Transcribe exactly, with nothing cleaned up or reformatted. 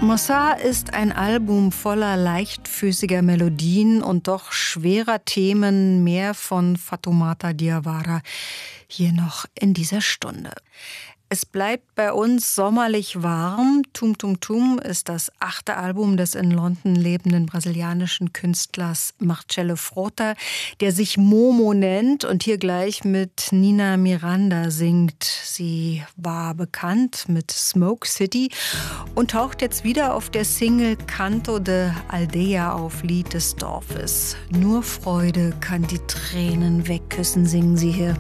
Mossa ist ein Album voller leichtfüßiger Melodien und doch schwerer Themen, mehr von Fatoumata Diawara hier noch in dieser Stunde. Es bleibt bei uns sommerlich warm. Tum Tum Tum ist das achte Album des in London lebenden brasilianischen Künstlers Marcelo Frota, der sich Momo nennt und hier gleich mit Nina Miranda singt. Sie war bekannt mit Smoke City und taucht jetzt wieder auf der Single Canto de Aldeia auf, Lied des Dorfes. Nur Freude kann die Tränen wegküssen, singen sie hier.